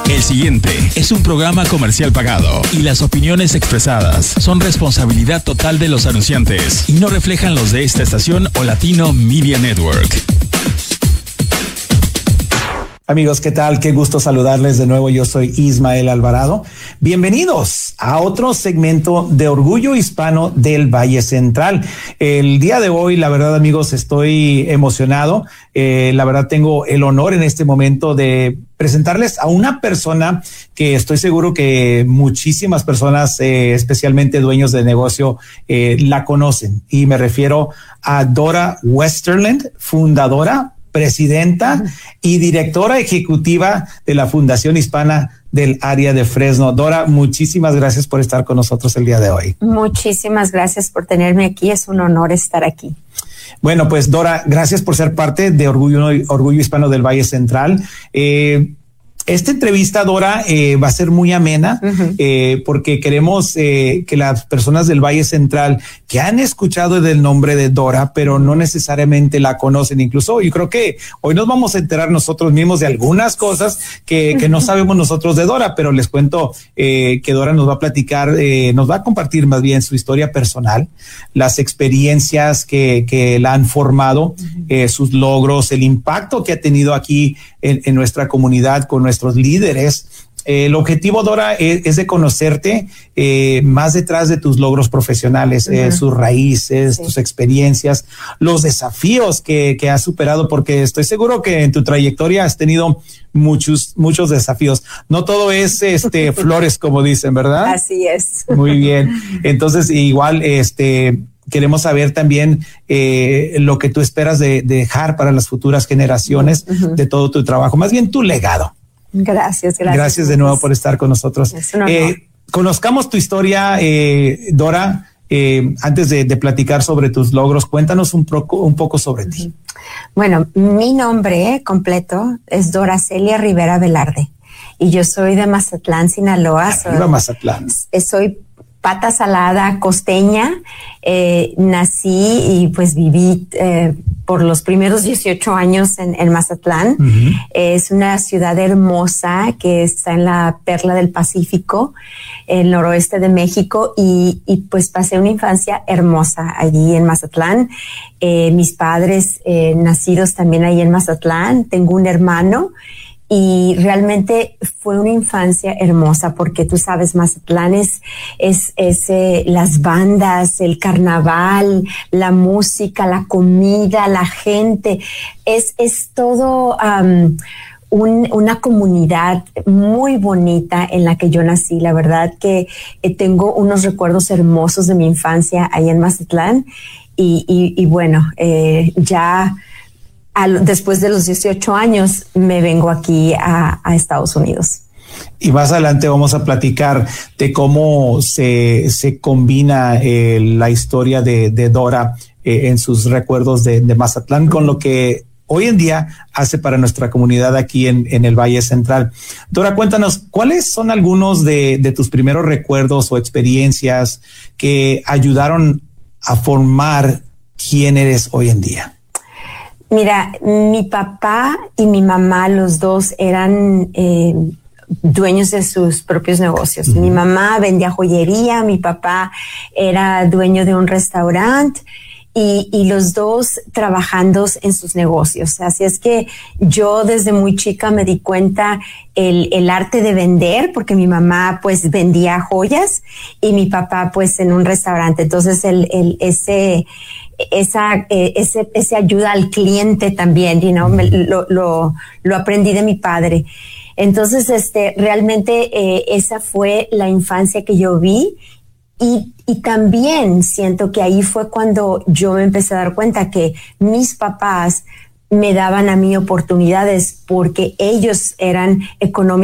El siguiente es un programa comercial pagado y las opiniones expresadas son responsabilidad total de los anunciantes y no reflejan los de esta estación o Latino Media Network. Amigos, ¿qué tal? Qué gusto saludarles de nuevo. Yo soy Ismael Alvarado. Bienvenidos a otro segmento de Orgullo Hispano del Valle Central. El día de hoy, la verdad, amigos, estoy emocionado. La verdad, tengo el honor en este momento de presentarles a una persona que estoy seguro que muchísimas personas, especialmente dueños de negocio, la conocen. Y me refiero a Dora Westerland, fundadora, presidenta y directora ejecutiva de la Fundación Hispana del área de Fresno. Dora, muchísimas gracias por estar con nosotros el día de hoy. Muchísimas gracias por tenerme aquí. Es un honor estar aquí. Bueno, pues Dora, gracias por ser parte de Orgullo Hispano del Valle Central. Esta entrevista, Dora, va a ser muy amena, porque queremos que las personas del Valle Central que han escuchado del nombre de Dora, pero no necesariamente la conocen. Incluso yo creo que hoy nos vamos a enterar nosotros mismos de algunas cosas que no sabemos nosotros de Dora, pero les cuento que Dora nos va a platicar, nos va a compartir más bien su historia personal, las experiencias que la han formado, sus logros, el impacto que ha tenido aquí en nuestra comunidad con nuestros líderes. El objetivo, Dora, es de conocerte más detrás de tus logros profesionales, sus raíces, tus experiencias, los desafíos que has superado, porque estoy seguro que en tu trayectoria has tenido muchos desafíos. No todo es flores, como dicen, ¿verdad? Así es. Muy bien. Entonces, igual, queremos saber también lo que tú esperas de dejar para las futuras generaciones de todo tu trabajo, más bien tu legado. Gracias. Gracias de nuevo por estar con nosotros. Conozcamos tu historia, Dora. Antes de platicar sobre tus logros, cuéntanos un poco sobre ti. Bueno, mi nombre completo es Dora Celia Rivera Velarde y yo soy de Mazatlán, Sinaloa. Arriba Mazatlán. Soy pata salada costeña. Nací y pues viví por los primeros 18 años en Mazatlán. Es una ciudad hermosa que está en la perla del Pacífico, el noroeste de México, y pues pasé una infancia hermosa allí en Mazatlán. Mis padres nacidos también ahí en Mazatlán. Tengo un hermano. Y realmente fue una infancia hermosa porque tú sabes, Mazatlán es las bandas, el carnaval, la música, la comida, la gente. Es todo una comunidad muy bonita en la que yo nací. La verdad que tengo unos recuerdos hermosos de mi infancia ahí en Mazatlán. Y bueno, ya después de los 18 años me vengo aquí a Estados Unidos. Y más adelante vamos a platicar de cómo se combina la historia de Dora en sus recuerdos de Mazatlán con lo que hoy en día hace para nuestra comunidad aquí en el Valle Central. Dora, cuéntanos, ¿cuáles son algunos de tus primeros recuerdos o experiencias que ayudaron a formar quién eres hoy en día? Mira, mi papá y mi mamá, los dos eran dueños de sus propios negocios. Mi mamá vendía joyería, mi papá era dueño de un restaurante y los dos trabajando en sus negocios. Así es que yo desde muy chica me di cuenta el arte de vender, porque mi mamá pues vendía joyas y mi papá pues en un restaurante. Entonces ese ayuda al cliente también, lo aprendí de mi padre. Entonces, realmente esa fue la infancia que yo vi y también siento que ahí fue cuando yo me empecé a dar cuenta que mis papás me daban a mí oportunidades porque ellos eran económicos